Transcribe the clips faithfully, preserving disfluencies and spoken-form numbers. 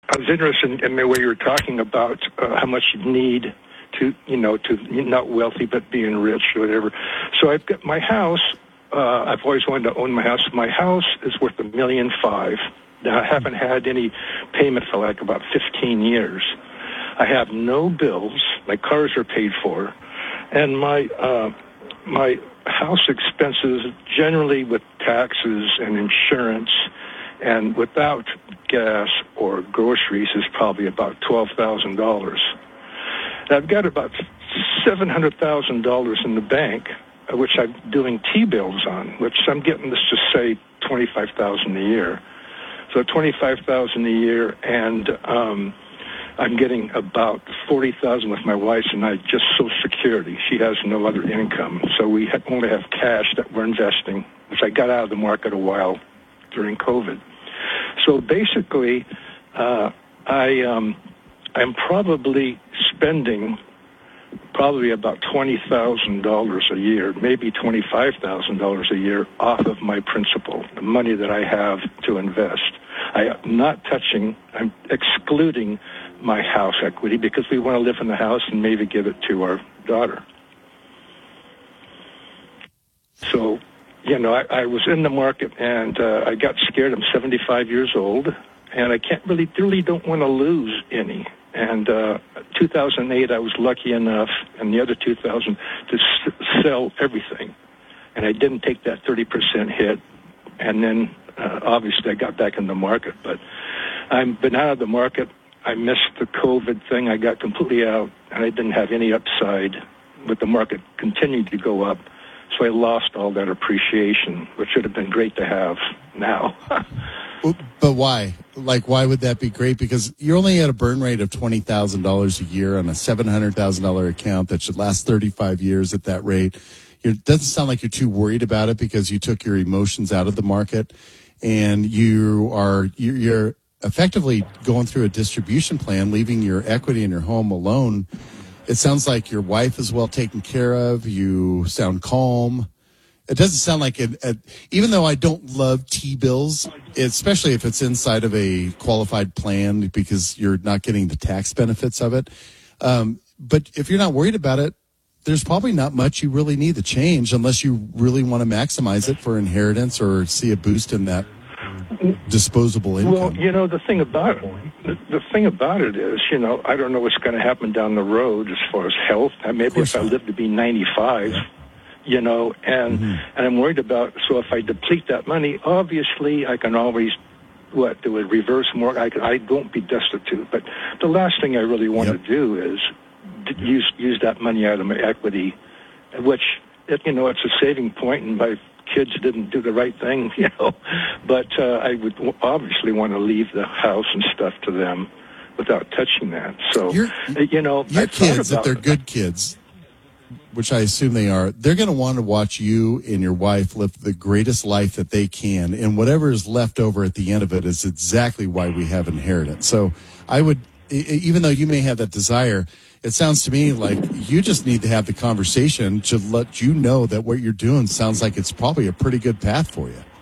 I was interested in the way you were talking about uh, how much you need to, you know, to not wealthy but being rich or whatever. So I've got my house. Uh, I've always wanted to own my house. My house is worth a million five. Now I haven't had any payment for like about fifteen years. I have no bills. My cars are paid for, and my uh, my house expenses generally with taxes and insurance and without gas or groceries is probably about twelve thousand dollars. I've got about seven hundred thousand dollars in the bank, which I'm doing T-bills on, which I'm getting, let's just say, twenty-five thousand dollars a year. So twenty-five thousand dollars a year, and um, I'm getting about forty thousand dollars with my wife and I, just Social Security. She has no other income. So we ha- only have cash that we're investing, which I got out of the market a while during COVID. So basically, uh, I... Um, I'm probably spending probably about twenty thousand dollars a year, maybe twenty-five thousand dollars a year off of my principal, the money that I have to invest. I'm not touching, I'm excluding my house equity because we want to live in the house and maybe give it to our daughter. So, you know, I, I was in the market and uh, I got scared. I'm seventy-five years old and I can't really, really don't want to lose any. And uh, two thousand eight, I was lucky enough, and the other two thousand, to s- sell everything. And I didn't take that thirty percent hit. And then, uh, obviously, I got back in the market. But I've been out of the market. I missed the COVID thing. I got completely out, and I didn't have any upside with the market continuing to go up. So I lost all that appreciation, which would have been great to have now. But why? Like, why would that be great? Because you're only at a burn rate of twenty thousand dollars a year on a seven hundred thousand dollars account that should last thirty-five years at that rate. It doesn't sound like you're too worried about it because you took your emotions out of the market and you are, you're effectively going through a distribution plan, leaving your equity in your home alone. It sounds like your wife is well taken care of. You sound calm. It doesn't sound like it, it, even though I don't love T-bills, especially if it's inside of a qualified plan because you're not getting the tax benefits of it. Um, but if you're not worried about it, there's probably not much you really need to change unless you really want to maximize it for inheritance or see a boost in that disposable income. Well, you know, the thing about it, the, the thing about it is, you know, I don't know what's going to happen down the road as far as health. Maybe if I live to be ninety-five. Yeah. You know, and mm-hmm. and I'm worried about, so if I deplete that money, obviously I can always, what, do a reverse mortgage. I, can, I won't be destitute. But the last thing I really want yep. to do is to use use that money out of my equity, which, it, you know, it's a saving point, and my kids didn't do the right thing, you know. But uh, I would obviously want to leave the house and stuff to them without touching that. So, your, you know, your I kids, if they're it. good kids, which I assume they are, they're going to want to watch you and your wife live the greatest life that they can. And whatever is left over at the end of it is exactly why we have inheritance. So I would, even though you may have that desire, it sounds to me like you just need to have the conversation to let you know that what you're doing sounds like it's probably a pretty good path for you.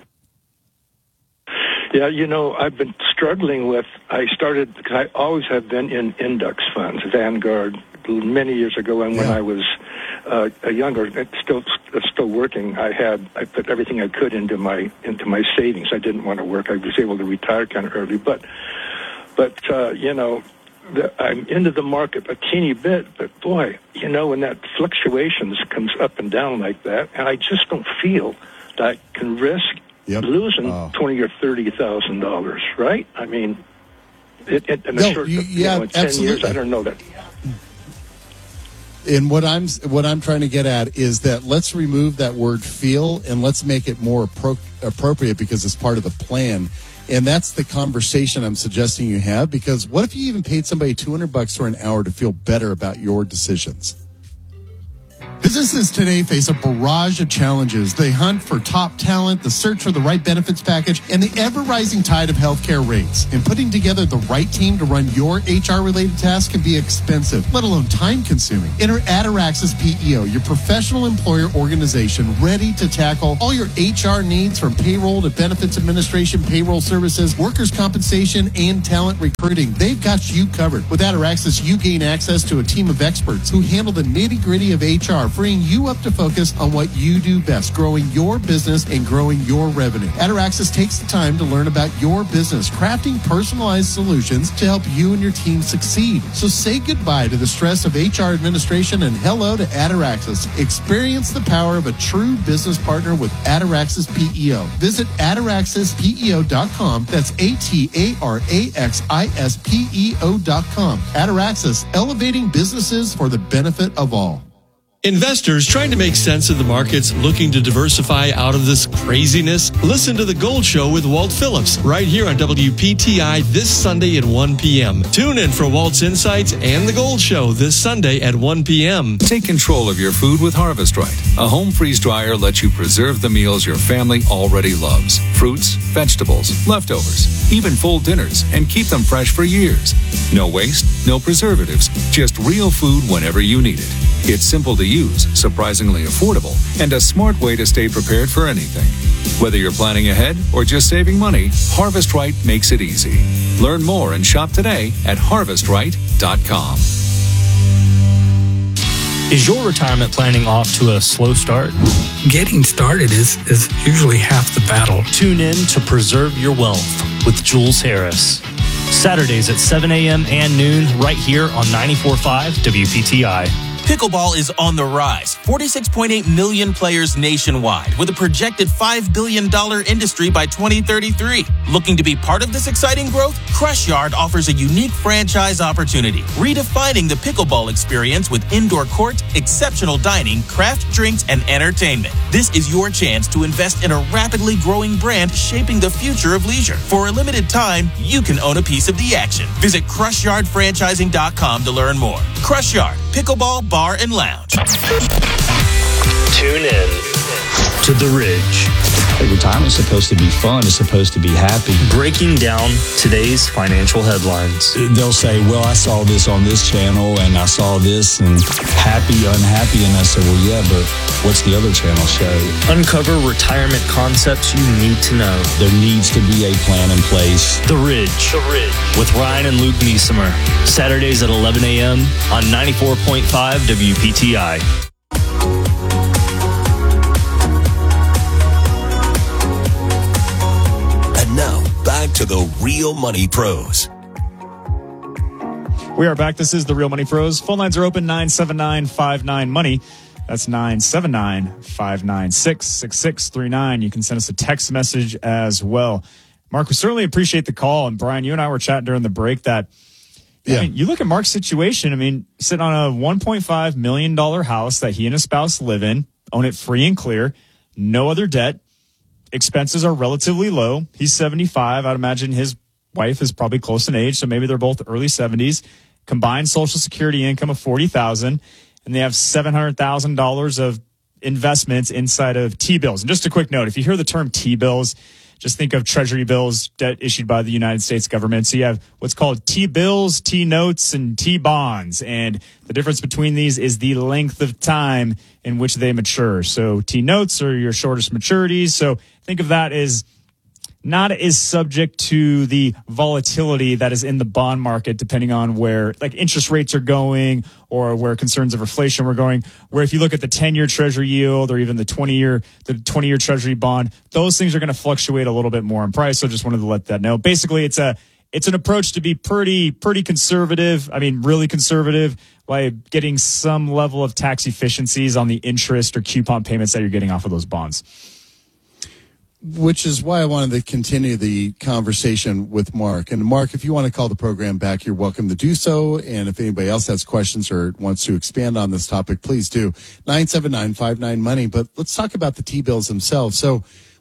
Yeah, you know, I've been struggling with, I started, because I always have been in index funds, Vanguard, many years ago, and when yeah. I was uh, a younger, still still working, I had I put everything I could into my into my savings. I didn't want to work. I was able to retire kind of early, but but uh, you know, the, I'm into the market a teeny bit. But boy, you know, when that fluctuations comes up and down like that, and I just don't feel that I can risk yep. losing oh. twenty or thirty thousand dollars. Right? I mean, it, it, in no, a short, you, you yeah, know, in ten absolutely. years, I don't know that. And what I'm what I'm trying to get at is that let's remove that word feel and let's make it more appro- appropriate because it's part of the plan. And that's the conversation I'm suggesting you have, because what if you even paid somebody two hundred bucks for an hour to feel better about your decisions? Businesses today face a barrage of challenges. They hunt for top talent, the search for the right benefits package, and the ever-rising tide of healthcare rates. And putting together the right team to run your H R-related tasks can be expensive, let alone time-consuming. Enter Ataraxis P E O, your professional employer organization ready to tackle all your H R needs from payroll to benefits administration, payroll services, workers' compensation, and talent recruiting. They've got you covered. With Ataraxis, you gain access to a team of experts who handle the nitty-gritty of H R, freeing you up to focus on what you do best, growing your business and growing your revenue. Ataraxis takes the time to learn about your business, crafting personalized solutions to help you and your team succeed. So say goodbye to the stress of H R administration and hello to Ataraxis. Experience the power of a true business partner with Ataraxis P E O. Visit ataraxis P E O dot com. That's A T A R A X I S P E O dot com. Ataraxis, elevating businesses for the benefit of all. Investors trying to make sense of the markets, looking to diversify out of this craziness? Listen to The Gold Show with Walt Phillips right here on W P T I this Sunday at one p.m. Tune in for Walt's Insights and The Gold Show this Sunday at one p.m. Take control of your food with Harvest Right. A home freeze dryer lets you preserve the meals your family already loves. Fruits, vegetables, leftovers, even full dinners, and keep them fresh for years. No waste, no preservatives, just real food whenever you need it. It's simple to use, surprisingly affordable, and a smart way to stay prepared for anything. Whether you're planning ahead or just saving money, Harvest Right makes it easy. Learn more and shop today at harvest right dot com. Is your retirement planning off to a slow start? Getting started is, is usually half the battle. Tune in to Preserve Your Wealth with Jules Harris. Saturdays at seven a.m. and noon right here on ninety-four point five W P T I. Pickleball is on the rise. forty-six point eight million players nationwide with a projected five billion dollars industry by twenty thirty-three. Looking to be part of this exciting growth? Crush Yard offers a unique franchise opportunity, redefining the pickleball experience with indoor court, exceptional dining, craft drinks, and entertainment. This is your chance to invest in a rapidly growing brand shaping the future of leisure. For a limited time, you can own a piece of the action. Visit crush yard franchising dot com to learn more. Crush Yard, pickleball, bar, and lounge. Tune in to The Ridge. Hey, retirement's supposed to be fun. It's supposed to be happy. Breaking down today's financial headlines. They'll say, well, I saw this on this channel, and I saw this, and happy, unhappy. And I said, well, yeah, but what's the other channel show? Uncover retirement concepts you need to know. There needs to be a plan in place. The Ridge. The Ridge. With Ryan and Luke Niesemer. Saturdays at eleven a.m. on ninety-four point five W P T I. Now, back to the Real Money Pros. We are back. This is the Real Money Pros. Phone lines are open, nine seven nine, five nine, money. That's nine seven nine, five nine six, six six three nine. You can send us a text message as well. Mark, we certainly appreciate the call. And Brian, you and I were chatting during the break that, yeah. I mean, you look at Mark's situation. I mean, sitting on a one point five million dollars house that he and his spouse live in, own it free and clear, no other debt. Expenses are relatively low. He's seventy-five. I'd imagine his wife is probably close in age, so maybe they're both early seventies. Combined Social Security income of forty thousand dollars, and they have seven hundred thousand dollars of investments inside of T-bills. And just a quick note, if you hear the term T-bills, just think of Treasury bills, debt issued by the United States government. So you have what's called T-bills, T-notes, and T-bonds. And the difference between these is the length of time in which they mature. So T-notes are your shortest maturities. So think of that as not as subject to the volatility that is in the bond market, depending on where like interest rates are going or where concerns of inflation were going. Where if you look at the ten-year Treasury yield or even the twenty-year the twenty-year Treasury bond, those things are going to fluctuate a little bit more in price. So just wanted to let that know. Basically, it's a it's an approach to be pretty pretty conservative. I mean, really conservative, by getting some level of tax efficiencies on the interest or coupon payments that you're getting off of those bonds. Which is why I wanted to continue the conversation with Mark. And Mark, if you want to call the program back, you're welcome to do so. And if anybody else has questions or wants to expand on this topic, please do. nine seven nine, five nine, money. But let's talk about the T-bills themselves. So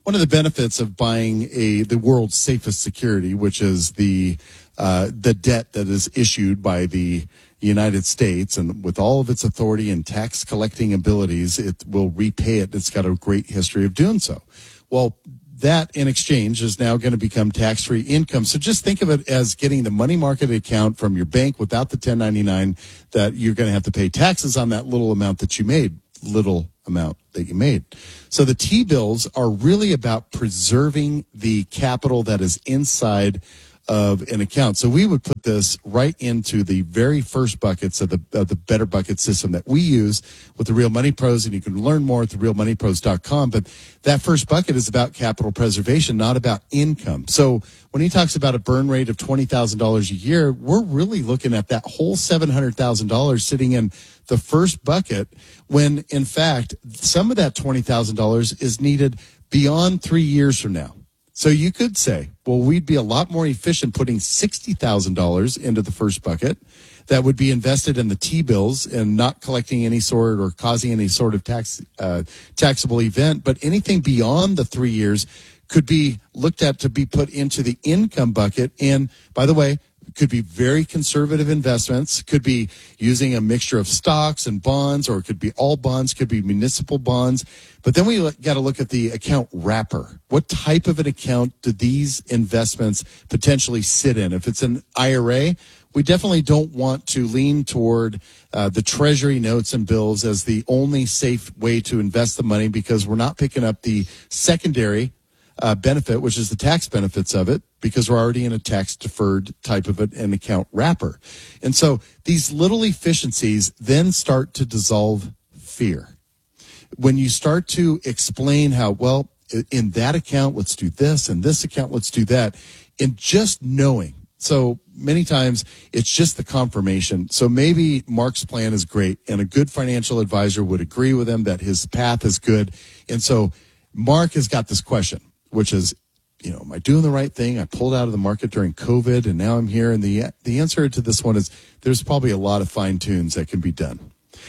one of the benefits of buying a the world's safest security, which is the uh, the debt that is issued by the United States, and with all of its authority and tax collecting abilities, it will repay it. It's got a great history of doing so. Well, that in exchange is now going to become tax-free income. So just think of it as getting the money market account from your bank without the ten ninety-nine that you're going to have to pay taxes on that little amount that you made, little amount that you made. So the T-bills are really about preserving the capital that is inside of an account. So we would put this right into the very first buckets of the of the Better Bucket system that we use with the Real Money Pros, and you can learn more at the real money pros dot com. But that first bucket is about capital preservation, not about income. So when he talks about a burn rate of twenty thousand dollars a year, we're really looking at that whole seven hundred thousand dollars sitting in the first bucket, when in fact some of that twenty thousand dollars is needed beyond three years from now. So you could say, well, we'd be a lot more efficient putting sixty thousand dollars into the first bucket that would be invested in the T-bills and not collecting any sort or causing any sort of tax uh, taxable event. But anything beyond the three years could be looked at to be put into the income bucket. And by the way, could be very conservative investments, could be using a mixture of stocks and bonds, or it could be all bonds, could be municipal bonds. But then we got to look at the account wrapper. What type of an account do these investments potentially sit in? If it's an I R A, we definitely don't want to lean toward uh, the Treasury notes and bills as the only safe way to invest the money, because we're not picking up the secondary Uh, benefit, which is the tax benefits of it, because we're already in a tax-deferred type of an account wrapper. And so these little efficiencies then start to dissolve fear. When you start to explain how, well, in that account, let's do this, and this account, let's do that, and just knowing. So many times it's just the confirmation. So maybe Mark's plan is great, and a good financial advisor would agree with him that his path is good. And so Mark has got this question, which is, you know, am I doing the right thing? I pulled out of the market during COVID, and now I'm here. And the the answer to this one is there's probably a lot of fine tunes that can be done.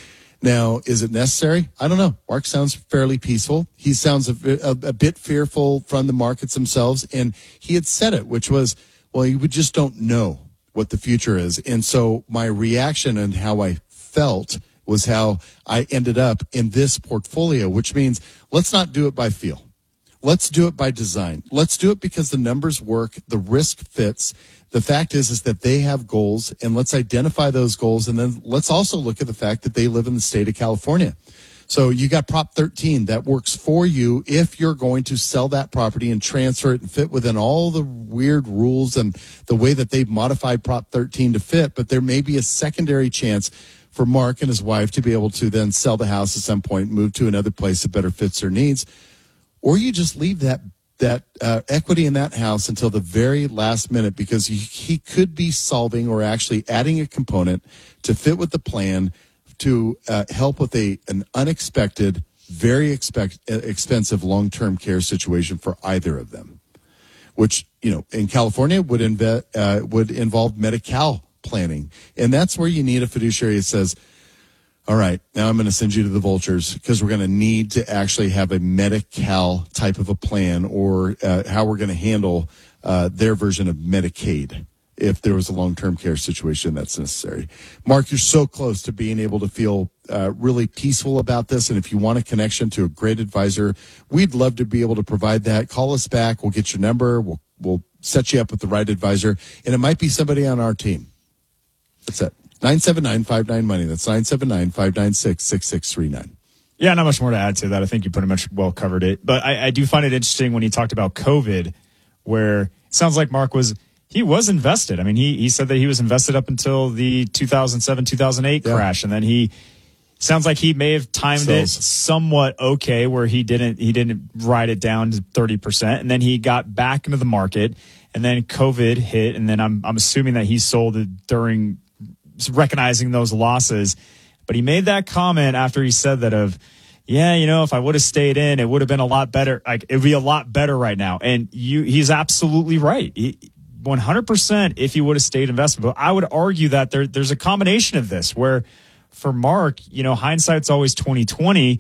Now, is it necessary? I don't know. Mark sounds fairly peaceful. He sounds a, a, a bit fearful from the markets themselves. And he had said it, which was, well, we just don't know what the future is. And so my reaction and how I felt was how I ended up in this portfolio, which means let's not do it by feel. Let's do it by design. Let's do it because the numbers work, the risk fits. The fact is, is that they have goals, and let's identify those goals. And then let's also look at the fact that they live in the state of California. So you got Prop thirteen that works for you if you're going to sell that property and transfer it and fit within all the weird rules and the way that they've modified Prop thirteen to fit. But there may be a secondary chance for Mark and his wife to be able to then sell the house at some point, move to another place that better fits their needs. Or you just leave that that uh, equity in that house until the very last minute, because he, he could be solving or actually adding a component to fit with the plan to uh, help with a an unexpected, very expect, expensive long-term care situation for either of them, which, you know, in California would inve- uh, would involve Medi-Cal planning. And that's where you need a fiduciary that says, all right, now I'm going to send you to the vultures, because we're going to need to actually have a Medi-Cal type of a plan, or uh, how we're going to handle uh, their version of Medicaid if there was a long-term care situation that's necessary. Mark, you're so close to being able to feel uh, really peaceful about this. And if you want a connection to a great advisor, we'd love to be able to provide that. Call us back. We'll get your number. We'll, we'll set you up with the right advisor. And it might be somebody on our team. That's it. nine seven nine, five nine, money. That's nine seven nine, five nine six, six six three nine. Yeah, not much more to add to that. I think you pretty much well covered it. But I, I do find it interesting when he talked about COVID, where it sounds like Mark was, he was invested. I mean, he, he said that he was invested up until the two thousand seven, two thousand eight yeah. crash. And then he, sounds like he may have timed Sells. it somewhat okay, where he didn't, he didn't write it down to thirty percent. And then he got back into the market, and then COVID hit. And then I'm, I'm assuming that he sold it during recognizing those losses. But he made that comment after he said that of, yeah, you know, if I would have stayed in, it would have been a lot better. Like, it would be a lot better right now. And you, he's absolutely right. He, one hundred percent if he would have stayed invested. But I would argue that there, there's a combination of this where for Mark, you know, hindsight's always twenty twenty,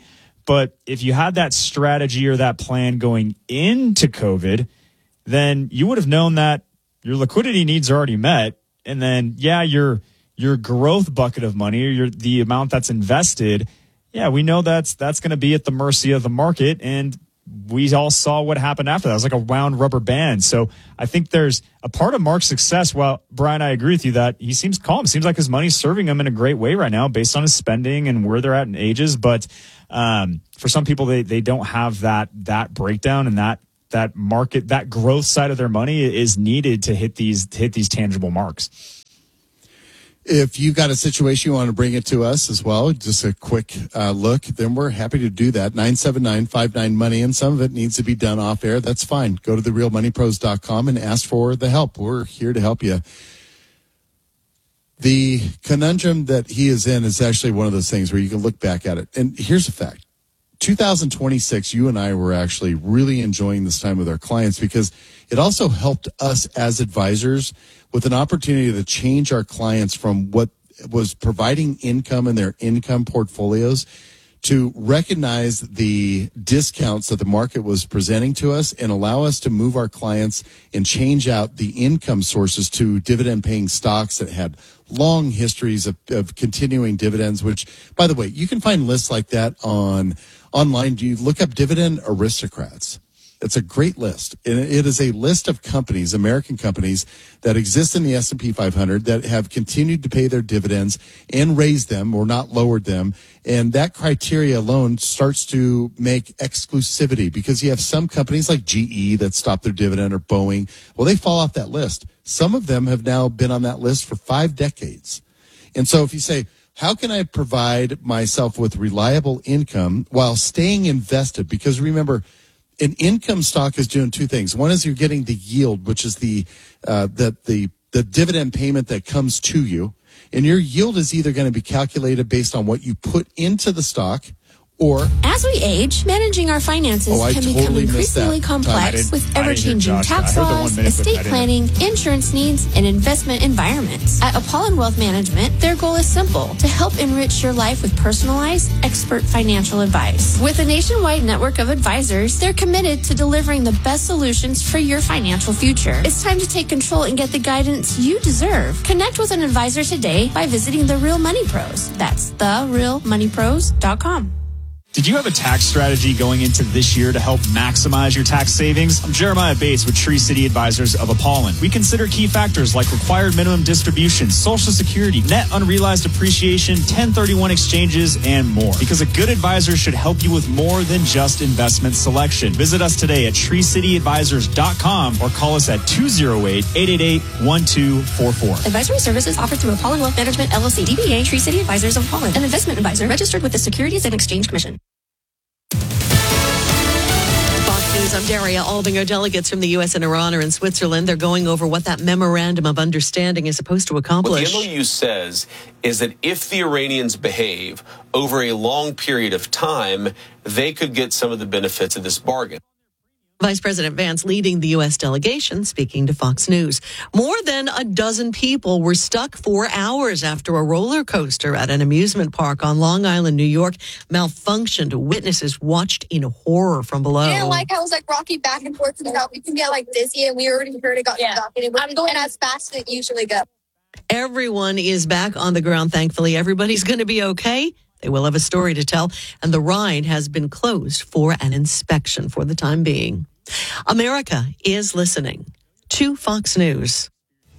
But if you had that strategy or that plan going into COVID, then you would have known that your liquidity needs are already met. And then, yeah, your your growth bucket of money, or your, the amount that's invested, yeah, we know that's that's going to be at the mercy of the market. And we all saw what happened after that. It was like a wound rubber band. So I think there's a part of Mark's success. Well, Brian, I agree with you that he seems calm. Seems like his money's serving him in a great way right now based on his spending and where they're at in ages. But um, for some people, they, they don't have that that breakdown, and that that market, that growth side of their money is needed to hit these hit these tangible marks. If you've got a situation you want to bring it to us as well, just a quick uh, look, then we're happy to do that. nine seven nine five nine money, and some of it needs to be done off air. That's fine. Go to the real money pros dot com and ask for the help. We're here to help you. The conundrum that he is in is actually one of those things where you can look back at it. And here's a fact. two thousand twenty-six, you and I were actually really enjoying this time with our clients because it also helped us as advisors with an opportunity to change our clients from what was providing income in their income portfolios to recognize the discounts that the market was presenting to us and allow us to move our clients and change out the income sources to dividend paying stocks that had long histories of, of continuing dividends, which, by the way, you can find lists like that on online. Do you look up Dividend Aristocrats? It's a great list. And it is a list of companies, American companies, that exist in the S and P five hundred that have continued to pay their dividends and raised them or not lowered them. And that criteria alone starts to make exclusivity, because you have some companies like G E that stop their dividend, or Boeing. Well, they fall off that list. Some of them have now been on that list for five decades. And so if you say, how can I provide myself with reliable income while staying invested? Because remember, an income stock is doing two things. One is you're getting the yield, which is the uh, the the the dividend payment that comes to you, and your yield is either going to be calculated based on what you put into the stock, or as we age, managing our finances oh, can totally become increasingly complex with ever-changing tax laws, estate planning, insurance needs, and investment environments. At Apollon Wealth Management, their goal is simple: to help enrich your life with personalized, expert financial advice. With a nationwide network of advisors, they're committed to delivering the best solutions for your financial future. It's time to take control and get the guidance you deserve. Connect with an advisor today by visiting The Real Money Pros. That's the real money pros dot com. Did you have a tax strategy going into this year to help maximize your tax savings? I'm Jeremiah Bates with Tree City Advisors of Apollon. We consider key factors like required minimum distributions, Social Security, net unrealized appreciation, ten thirty-one exchanges, and more. Because a good advisor should help you with more than just investment selection. Visit us today at tree city advisors dot com or call us at two oh eight, eight eight eight, one two four four. Advisory services offered through Apollon Wealth Management, L L C, D B A, Tree City Advisors of Apollon, an investment advisor registered with the Securities and Exchange Commission. I'm Daria Aldinger. Delegates from the U S and Iran are in Switzerland. They're going over what that memorandum of understanding is supposed to accomplish. What the M O U says is that if the Iranians behave over a long period of time, they could get some of the benefits of this bargain. Vice President Vance leading the U S delegation, speaking to Fox News. More than a dozen people were stuck for hours after a roller coaster at an amusement park on Long Island, New York, malfunctioned. Witnesses watched in horror from below. I didn't like how it was like rocking back and forth and how we can get like dizzy, and we already heard it got yeah. stuck, and it was going as fast as it usually goes. Everyone is back on the ground, thankfully. Everybody's going to be okay. They will have a story to tell, and the ride has been closed for an inspection for the time being. America is listening to Fox News.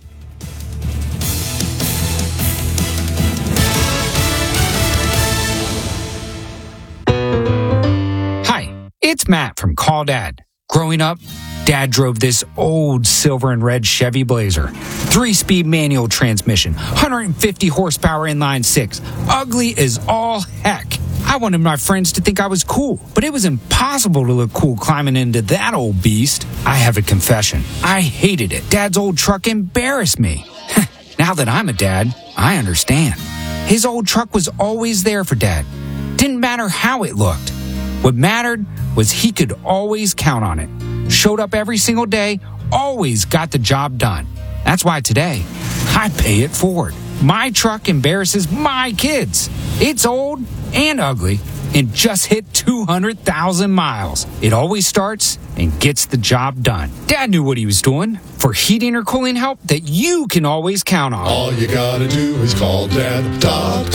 Hi, it's Matt from Call Dad. Growing up, Dad drove this old silver and red Chevy Blazer. Three-speed manual transmission, one hundred fifty horsepower inline six. Ugly as all heck. I wanted my friends to think I was cool, but it was impossible to look cool climbing into that old beast. I have a confession. I hated it. Dad's old truck embarrassed me. Now that I'm a dad, I understand. His old truck was always there for Dad. Didn't matter how it looked. What mattered was he could always count on it. Showed up every single day, always got the job done. That's why today, I pay it forward. My truck embarrasses my kids. It's old, and ugly and just hit two hundred thousand miles. It always starts and gets the job done. Dad knew what he was doing for heating or cooling help that you can always count on. All you gotta do is call dad dot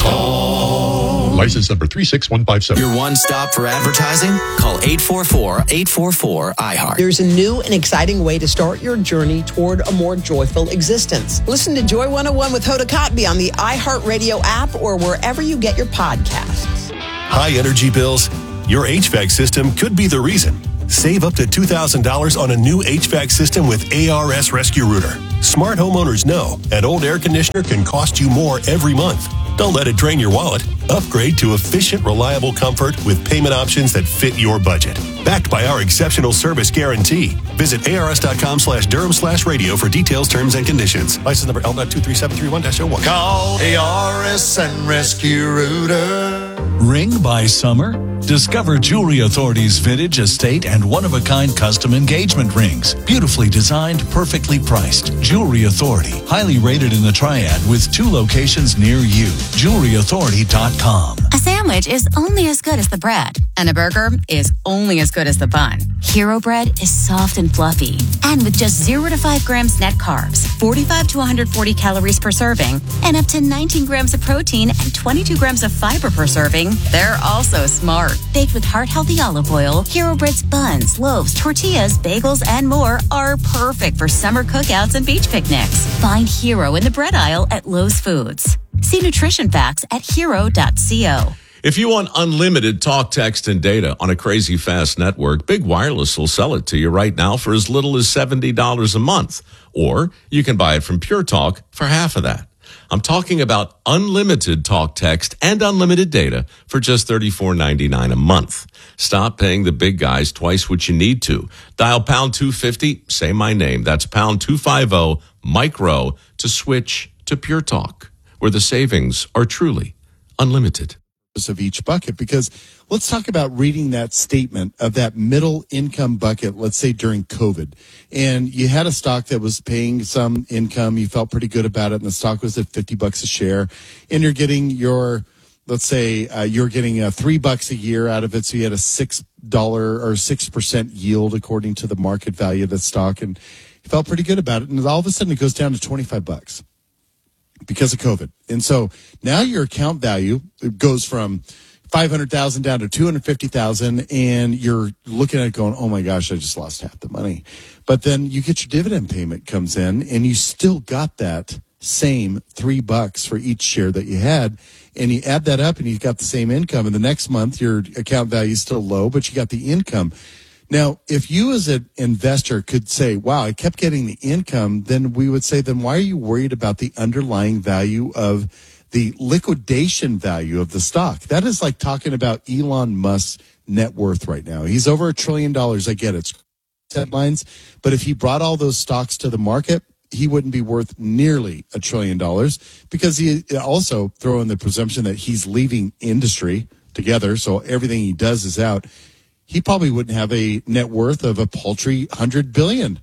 com. License number three six one five seven. Your one stop for advertising? Call eight four four, eight four four, I heart. There's a new and exciting way to start your journey toward a more joyful existence. Listen to Joy one oh one with Hoda Kotb on the iHeartRadio app or wherever you get your podcasts. High energy bills? Your H V A C system could be the reason. Save up to two thousand dollars on a new H V A C system with A R S Rescue Router. Smart homeowners know an old air conditioner can cost you more every month. Don't let it drain your wallet. Upgrade to efficient, reliable comfort with payment options that fit your budget. Backed by our exceptional service guarantee. Visit ars.com slash Durham slash radio for details, terms, and conditions. License number L two three seven three one dash oh one. Call A R S and Rescue Router. Ring by summer? Discover Jewelry Authority's vintage, estate, and one-of-a-kind custom engagement rings. Beautifully designed, perfectly priced. Jewelry Authority. Highly rated in the Triad with two locations near you. jewelry authority dot com. A sandwich is only as good as the bread, and a burger is only as good as the bun. Hero Bread is soft and fluffy, and with just zero to five grams net carbs, forty-five to one hundred forty calories per serving, and up to nineteen grams of protein and twenty-two grams of fiber per serving, they're also smart. Baked with heart-healthy olive oil, Hero Bread's buns, loaves, tortillas, bagels, and more are perfect for summer cookouts and beach picnics. Find Hero in the bread aisle at Lowe's Foods. See nutrition facts at hero dot co. If you want unlimited talk, text, and data on a crazy fast network, Big Wireless will sell it to you right now for as little as seventy dollars a month. Or you can buy it from Pure Talk for half of that. I'm talking about unlimited talk, text, and unlimited data for just thirty-four ninety-nine a month. Stop paying the big guys twice what you need to. Dial pound two fifty, say my name. That's pound two fifty, micro, to switch to Pure Talk, where the savings are truly unlimited. Of each bucket, because let's talk about reading that statement of that middle income bucket, let's say during COVID, and you had a stock that was paying some income, you felt pretty good about it, and the stock was at fifty bucks a share, and you're getting your, let's say uh, you're getting uh, three bucks a year out of it, so you had a six dollar or six percent yield according to the market value of the stock, and you felt pretty good about it, and all of a sudden it goes down to twenty-five bucks. Because of COVID. And so now your account value goes from five hundred thousand down to two hundred fifty thousand, and you're looking at it going, oh my gosh, I just lost half the money. But then you get your dividend payment comes in, and you still got that same three bucks for each share that you had. And you add that up and you've got the same income. And the next month your account value is still low, but you got the income. Now, if you as an investor could say, wow, I kept getting the income, then we would say, then why are you worried about the underlying value of the liquidation value of the stock? That is like talking about Elon Musk's net worth right now. He's over a trillion dollars. I get it. It's headlines. But if he brought all those stocks to the market, he wouldn't be worth nearly a trillion dollars, because he also throw in the presumption that he's leaving industry together. So everything he does is out. He probably wouldn't have a net worth of a paltry hundred billion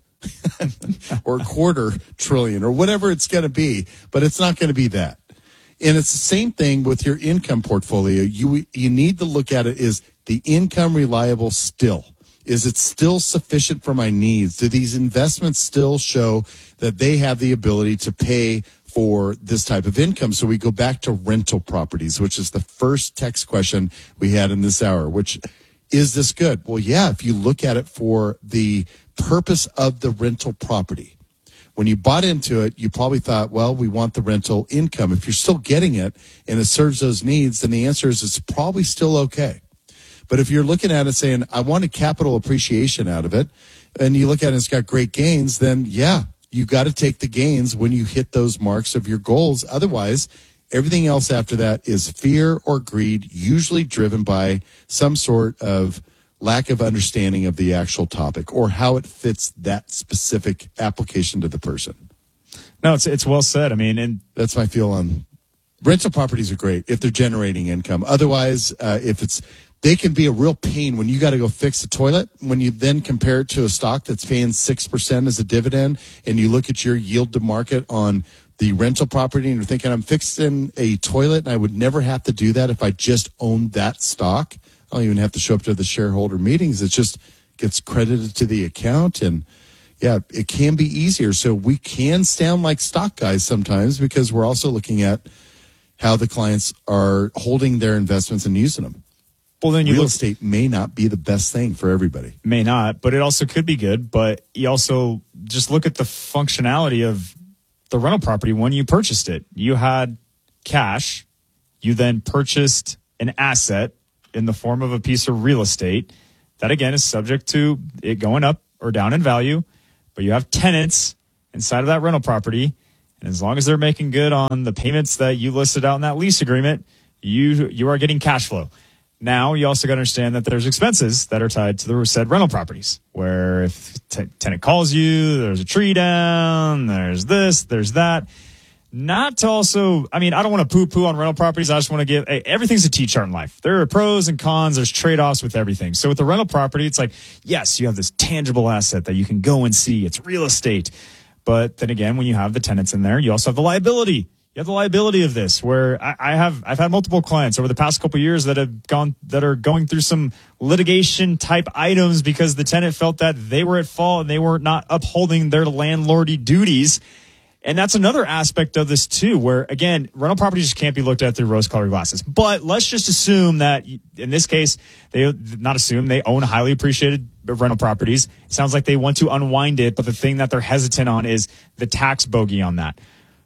or a quarter trillion or whatever it's going to be, but it's not going to be that. And it's the same thing with your income portfolio. You, you need to look at it. Is the income reliable still? Is it still sufficient for my needs? Do these investments still show that they have the ability to pay for this type of income? So we go back to rental properties, which is the first text question we had in this hour, which is this good? Well, yeah, if you look at it for the purpose of the rental property. When you bought into it, you probably thought, well, we want the rental income. If you're still getting it and it serves those needs, then the answer is it's probably still okay. But if you're looking at it saying, I want a capital appreciation out of it, and you look at it and it's got great gains, then yeah, you got to take the gains when you hit those marks of your goals. Otherwise, everything else after that is fear or greed, usually driven by some sort of lack of understanding of the actual topic or how it fits that specific application to the person. No, it's it's well said. I mean, and that's my feel on rental properties are great if they're generating income. Otherwise, uh, if it's they can be a real pain when you got to go fix the toilet. When you then compare it to a stock that's paying six percent as a dividend, and you look at your yield to market on the rental property and you're thinking, I'm fixing a toilet and I would never have to do that if I just owned that stock. I don't even have to show up to the shareholder meetings. It just gets credited to the account. And yeah, it can be easier. So we can sound like stock guys sometimes because we're also looking at how the clients are holding their investments and using them. Well, then you Real look, estate may not be the best thing for everybody. May not, but it also could be good. But you also just look at the functionality of the rental property when you purchased it. You had cash. You then purchased an asset in the form of a piece of real estate that, again, is subject to it going up or down in value. But you have tenants inside of that rental property. And as long as they're making good on the payments that you listed out in that lease agreement, you you are getting cash flow. Now, you also got to understand that there's expenses that are tied to the said rental properties, where if t- tenant calls you, there's a tree down, there's this, there's that. Not to also, I mean, I don't want to poo-poo on rental properties. I just want to give, hey, everything's a T-chart in life. There are pros and cons. There's trade-offs with everything. So with the rental property, it's like, yes, you have this tangible asset that you can go and see. It's real estate. But then again, when you have the tenants in there, you also have the liability. You have the liability of this, where I, I have, I've had multiple clients over the past couple of years that have gone, that are going through some litigation type items because the tenant felt that they were at fault and they were not upholding their landlordy duties. And that's another aspect of this too, where again, rental properties just can't be looked at through rose-colored glasses. But let's just assume that in this case, they not assume they own highly appreciated rental properties. It sounds like they want to unwind it, but the thing that they're hesitant on is the tax bogey on that.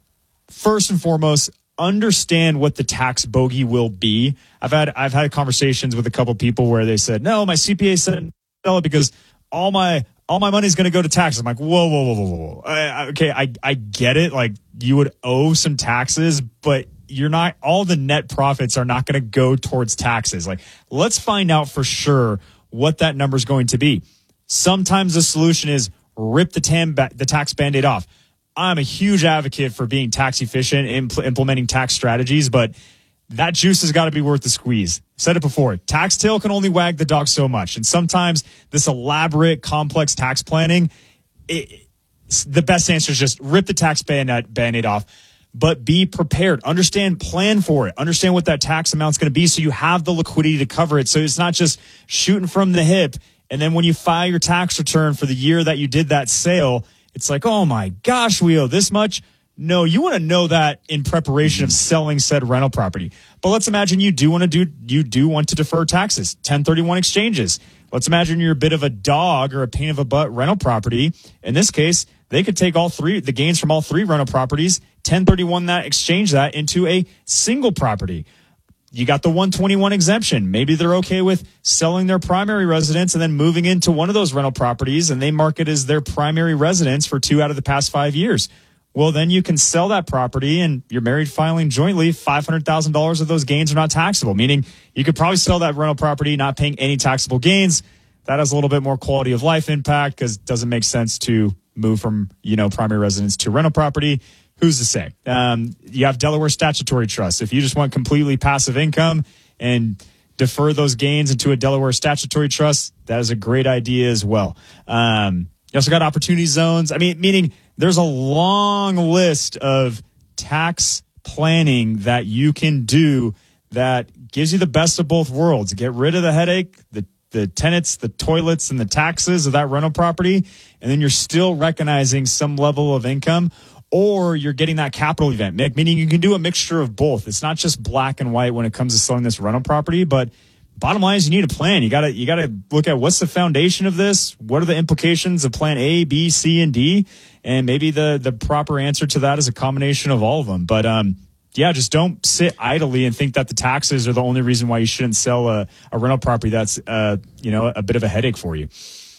First and foremost, understand what the tax bogey will be. I've had I've had conversations with a couple people where they said, "No, my C P A said sell it because all my all my money is going to go to taxes." I'm like, "Whoa, whoa, whoa, whoa, whoa!" I, okay, I I get it. Like you would owe some taxes, but you're not. All the net profits are not going to go towards taxes. Like, let's find out for sure what that number is going to be. Sometimes the solution is rip the tam the tax Band-Aid off. I'm a huge advocate for being tax efficient, impl- implementing tax strategies, but that juice has got to be worth the squeeze. Said it before, tax tail can only wag the dog so much. And sometimes this elaborate, complex tax planning, it, the best answer is just rip the tax Band-Aid off, but be prepared. Understand, plan for it. Understand what that tax amount's going to be so you have the liquidity to cover it. So it's not just shooting from the hip. And then when you file your tax return for the year that you did that sale, it's like, oh my gosh, we owe this much. No, you want to know that in preparation of selling said rental property. But let's imagine you do want to do, you do want to defer taxes, ten thirty-one exchanges. Let's imagine you're a bit of a dog or a pain of a butt rental property. In this case, they could take all three, the gains from all three rental properties, ten thirty-one that, exchange that into a single property. You got the one twenty-one exemption. Maybe they're okay with selling their primary residence and then moving into one of those rental properties and they mark it as their primary residence for two out of the past five years. Well, then you can sell that property and you're married filing jointly. five hundred thousand dollars of those gains are not taxable, meaning you could probably sell that rental property not paying any taxable gains. That has a little bit more quality of life impact because it doesn't make sense to move from, you know, primary residence to rental property. Who's to say? Um, you have Delaware statutory trusts. If you just want completely passive income and defer those gains into a Delaware statutory trust, that is a great idea as well. Um, you also got opportunity zones. I mean, meaning there's a long list of tax planning that you can do that gives you the best of both worlds. Get rid of the headache, the the tenants, the toilets, and the taxes of that rental property, and then you're still recognizing some level of income. Or you're getting that capital event, meaning you can do a mixture of both. It's not just black and white when it comes to selling this rental property, but bottom line is you need a plan. You gotta, you gotta look at what's the foundation of this? What are the implications of plan A, B, C, and D? And maybe the, the proper answer to that is a combination of all of them. But, um, yeah, just don't sit idly and think that the taxes are the only reason why you shouldn't sell a, a rental property that's, uh, you know, a bit of a headache for you.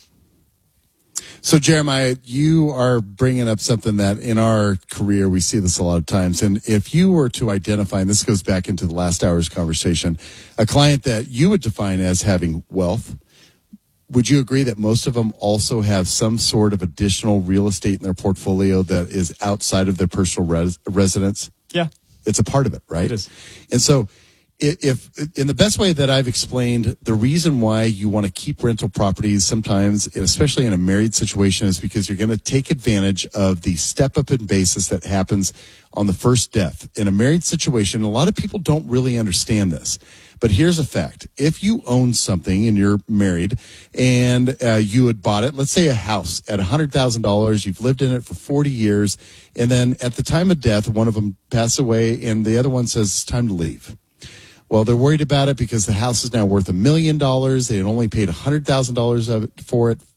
So, Jeremiah, you are bringing up something that in our career, we see this a lot of times. And if you were to identify, and this goes back into the last hour's conversation, a client that you would define as having wealth, would you agree that most of them also have some sort of additional real estate in their portfolio that is outside of their personal res- residence? Yeah. It's a part of it, right? It is. And so if in the best way that I've explained, the reason why you want to keep rental properties sometimes, especially in a married situation, is because you're going to take advantage of the step up in basis that happens on the first death. In a married situation, a lot of people don't really understand this. But here's a fact. If you own something and you're married and uh, you had bought it, let's say a house at one hundred thousand dollars, you've lived in it for forty years, and then at the time of death, one of them passed away and the other one says it's time to leave. Well, they're worried about it because the house is now worth a million dollars. They had only paid one hundred thousand dollars of it for it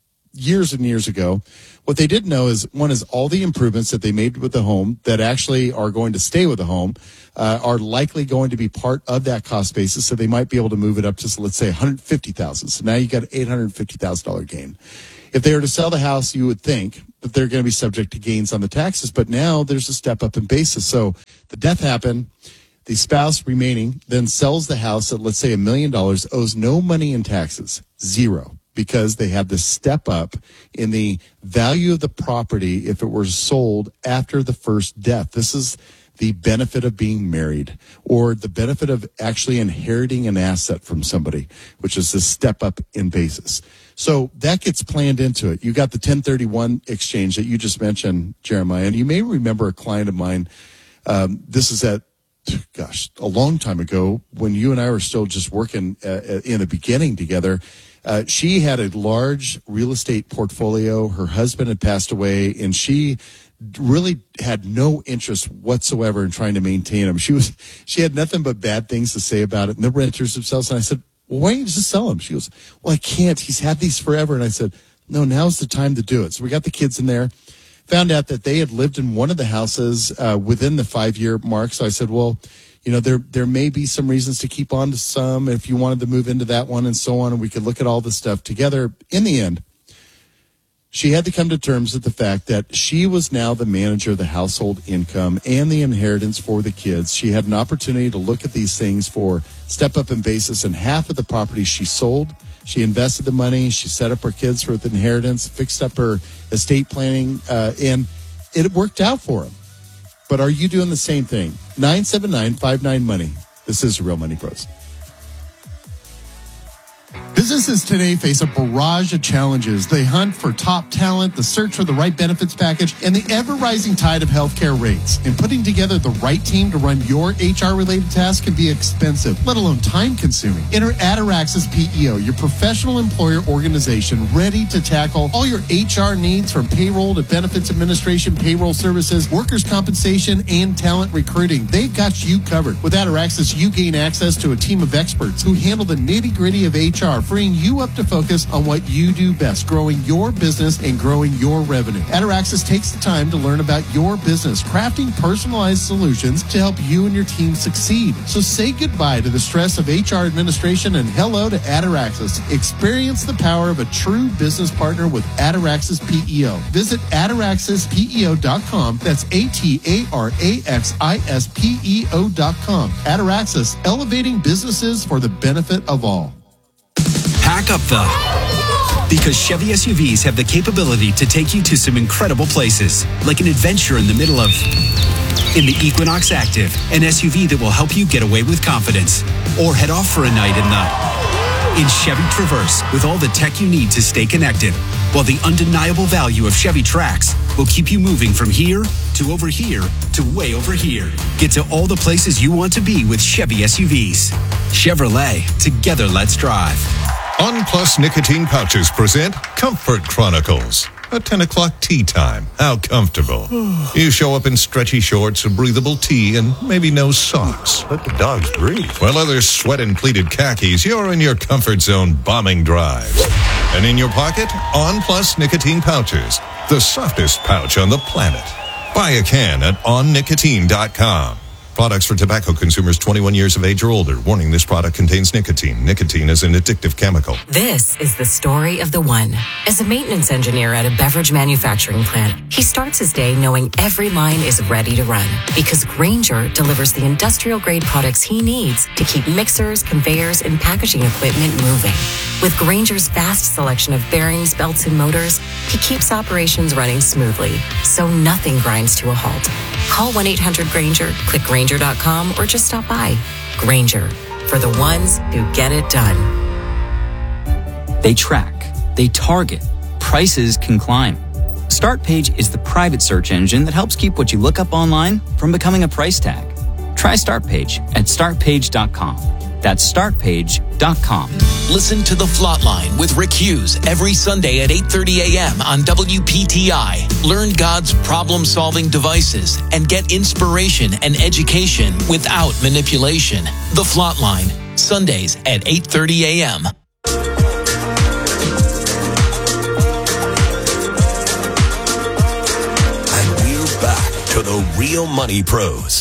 years and years ago. What they didn't know is, one is all the improvements that they made with the home that actually are going to stay with the home uh, are likely going to be part of that cost basis. So they might be able to move it up to, let's say, one hundred fifty thousand dollars. So now you got an eight hundred fifty thousand dollars gain. If they were to sell the house, you would think that they're going to be subject to gains on the taxes. But now there's a step up in basis. So the death happened. The spouse remaining then sells the house at, let's say, a million dollars, owes no money in taxes, zero, because they have this step up in the value of the property if it were sold after the first death. This is the benefit of being married, or the benefit of actually inheriting an asset from somebody, which is this step up in basis. So that gets planned into it. You got the ten thirty-one exchange that you just mentioned, Jeremiah, and you may remember a client of mine. Um, this is at gosh, a long time ago when you and I were still just working uh, in the beginning together. Uh, she had a large real estate portfolio. Her husband had passed away, and she really had no interest whatsoever in trying to maintain them. She was, she had nothing but bad things to say about it. And the renters themselves. And I said, well, why don't you just sell them? She goes, well, I can't. He's had these forever. And I said, no, now's the time to do it. So we got the kids in there. Found out that they had lived in one of the houses uh, within the five-year mark. So I said, well, you know, there there may be some reasons to keep on to some if you wanted to move into that one and so on, and we could look at all this stuff together. In the end, she had to come to terms with the fact that she was now the manager of the household income and the inheritance for the kids. She had an opportunity to look at these things for step up in basis, and half of the property she sold. She invested the money. She set up her kids with inheritance, fixed up her estate planning, uh, and it worked out for them. But are you doing the same thing? nine seven nine five nine money. This is Real Money Pros. Businesses today face a barrage of challenges. They hunt for top talent, the search for the right benefits package, and the ever-rising tide of healthcare rates. And putting together the right team to run your H R-related tasks can be expensive, let alone time-consuming. Enter Ataraxis P E O, your professional employer organization ready to tackle all your H R needs, from payroll to benefits administration, payroll services, workers' compensation, and talent recruiting. They've got you covered. With Ataraxis, you gain access to a team of experts who handle the nitty-gritty of H R, freeing you up to focus on what you do best, growing your business and growing your revenue. Ataraxis takes the time to learn about your business, crafting personalized solutions to help you and your team succeed. So say goodbye to the stress of H R administration and hello to Ataraxis. Experience the power of a true business partner with Ataraxis P E O. Visit ataraxis P E O dot com. That's A T A R A X I S P E O dot com. Ataraxis, elevating businesses for the benefit of all. Pack up though, because Chevy S U Vs have the capability to take you to some incredible places, like an adventure in the middle of in the Equinox Active, an S U V that will help you get away with confidence, or head off for a night in the in Chevy Traverse with all the tech you need to stay connected, while the undeniable value of Chevy Trax will keep you moving from here to over here to way over here. Get to all the places you want to be with Chevy S U Vs. Chevrolet, together let's drive. On Plus Nicotine Pouches present Comfort Chronicles. A ten o'clock tea time. How comfortable. You show up in stretchy shorts, a breathable tee, and maybe no socks. Let the dogs breathe. While others sweat in pleated khakis, you're in your comfort zone bombing drives. And in your pocket, On Plus Nicotine Pouches. The softest pouch on the planet. Buy a can at on nicotine dot com. Products for tobacco consumers twenty-one years of age or older. Warning, this product contains nicotine. Nicotine is an addictive chemical. This is the story of the one. As a maintenance engineer at a beverage manufacturing plant, he starts his day knowing every line is ready to run, because Grainger delivers the industrial-grade products he needs to keep mixers, conveyors, and packaging equipment moving. With Grainger's vast selection of bearings, belts, and motors, he keeps operations running smoothly, so nothing grinds to a halt. Call one eight hundred Grainger, click Grainger Grainger dot com or just stop by. Grainger, for the ones who get it done. They track, they target, prices can climb. StartPage is the private search engine that helps keep what you look up online from becoming a price tag. Try StartPage at start page dot com. That's start page dot com. Listen to The Flatline with Rick Hughes every Sunday at eight thirty a.m. on W P T I. Learn God's problem-solving devices and get inspiration and education without manipulation. The Flatline, Sundays at eight thirty a.m. And we're back to the Real Money Pros.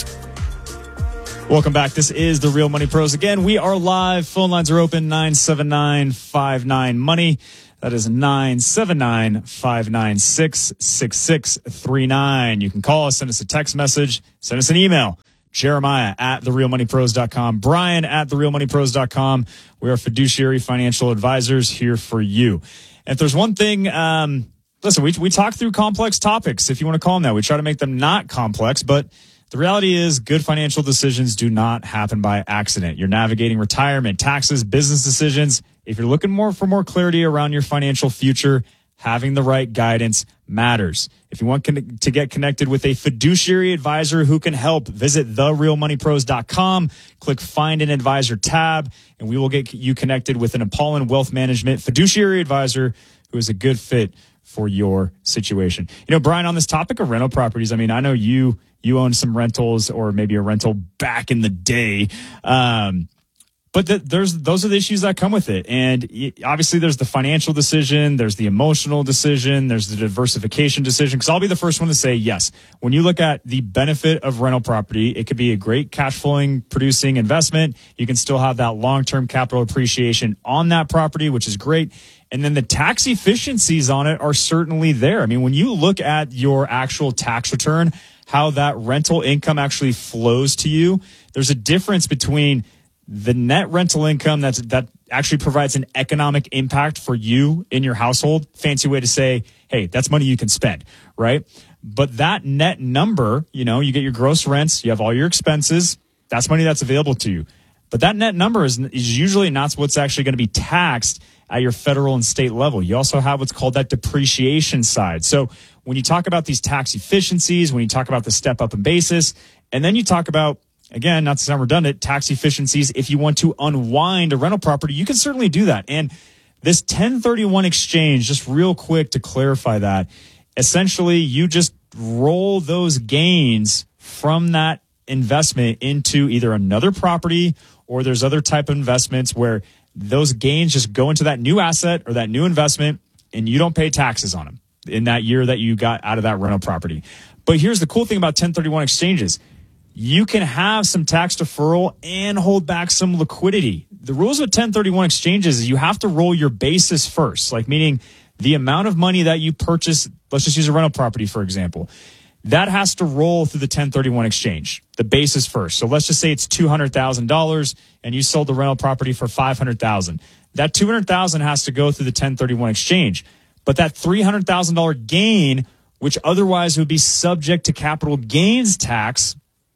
Welcome back. This is the Real Money Pros. Again, we are live. Phone lines are open, nine seven nine, five nine, money. That is nine seven nine, five nine six, six six three nine. You can call us, send us a text message, send us an email. Jeremiah at the real money pros dot com. Brian at the real money pros dot com. We are fiduciary financial advisors here for you. And if there's one thing, um, listen, we, we talk through complex topics, if you want to call them that. We try to make them not complex, but the reality is good financial decisions do not happen by accident. You're navigating retirement, taxes, business decisions. If you're looking more for more clarity around your financial future, having the right guidance matters. If you want con- to get connected with a fiduciary advisor who can help, visit the real money pros dot com, click Find an Advisor tab, and we will get you connected with an Apollon Wealth Management fiduciary advisor who is a good fit for your situation. You know, Brian, on this topic of rental properties, I mean, I know you you own some rentals or maybe a rental back in the day. Um, but the, there's those are the issues that come with it. And obviously there's the financial decision, there's the emotional decision, there's the diversification decision. Because I'll be the first one to say, yes, when you look at the benefit of rental property, it could be a great cash flowing producing investment. You can still have that long-term capital appreciation on that property, which is great. And then the tax efficiencies on it are certainly there. I mean, when you look at your actual tax return, how that rental income actually flows to you, there's a difference between the net rental income that's, that actually provides an economic impact for you in your household. Fancy way to say, hey, that's money you can spend, right? But that net number, you know, you get your gross rents, you have all your expenses, that's money that's available to you. But that net number is, is usually not what's actually going to be taxed at your federal and state level. You also have what's called that depreciation side. So when you talk about these tax efficiencies, when you talk about the step up in basis, and then you talk about, again, not to sound redundant, tax efficiencies, if you want to unwind a rental property, you can certainly do that. And this ten thirty-one exchange, just real quick to clarify that, essentially you just roll those gains from that investment into either another property, or there's other type of investments where those gains just go into that new asset or that new investment and you don't pay taxes on them in that year that you got out of that rental property. But here's the cool thing about ten thirty-one exchanges. You can have some tax deferral and hold back some liquidity. The rules with ten thirty-one exchanges is you have to roll your basis first, like meaning the amount of money that you purchase. Let's just use a rental property, for example. That has to roll through the ten thirty-one exchange, the basis first. So let's just say it's two hundred thousand dollars and you sold the rental property for five hundred thousand dollars. That two hundred thousand dollars has to go through the ten thirty-one exchange. But that three hundred thousand dollars gain, which otherwise would be subject to capital gains tax,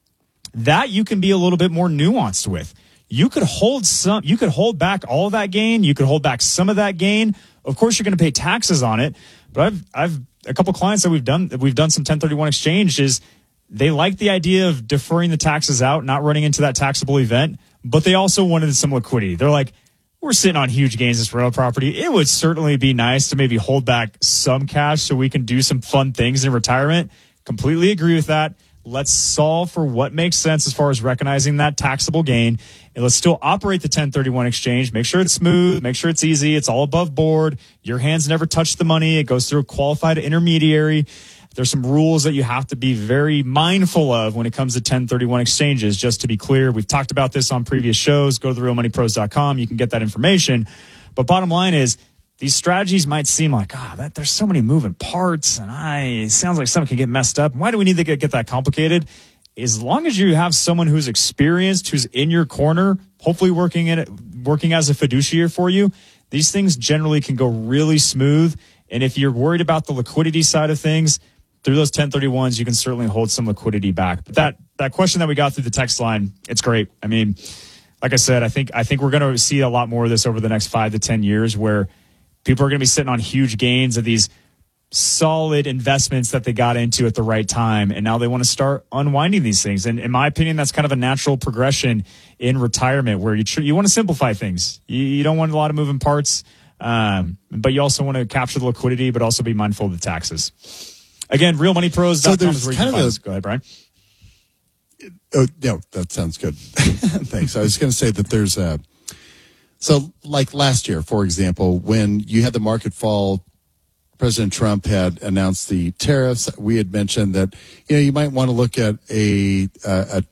that you can be a little bit more nuanced with. You could hold some, you could hold back all of that gain. You could hold back some of that gain. Of course, you're going to pay taxes on it. But I've, I've, a couple clients that we've done, that we've done some ten thirty-one exchanges. They like the idea of deferring the taxes out, not running into that taxable event, but they also wanted some liquidity. They're like, we're sitting on huge gains in this rental property. It would certainly be nice to maybe hold back some cash so we can do some fun things in retirement. Completely agree with that. Let's solve for what makes sense as far as recognizing that taxable gain. And let's still operate the ten thirty-one exchange. Make sure it's smooth. Make sure it's easy. It's all above board. Your hands never touch the money. It goes through a qualified intermediary. There's some rules that you have to be very mindful of when it comes to ten thirty-one exchanges. Just to be clear, we've talked about this on previous shows. Go to the real money pros dot com. You can get that information. But bottom line is, these strategies might seem like, ah, oh, that there's so many moving parts, and I it sounds like something can get messed up. Why do we need to get, get that complicated? As long as you have someone who's experienced, who's in your corner, hopefully working in it, working as a fiduciary for you, these things generally can go really smooth. And if you're worried about the liquidity side of things, through those ten thirty-ones, you can certainly hold some liquidity back. But that that question that we got through the text line, it's great. I mean, like I said, I think I think we're going to see a lot more of this over the next five to ten years, where people are going to be sitting on huge gains of these solid investments that they got into at the right time, and now they want to start unwinding these things. And in my opinion, that's kind of a natural progression in retirement, where you tr- you want to simplify things. You, you don't want a lot of moving parts, um, but you also want to capture the liquidity, but also be mindful of the taxes. Again, real money pros dot com so is where you can find us. Go ahead, Brian. Oh, no, that sounds good. Thanks. I was going to say that there's a, so like last year, for example, when you had the market fall, President Trump had announced the tariffs. We had mentioned that, you know, you might want to look at a, a,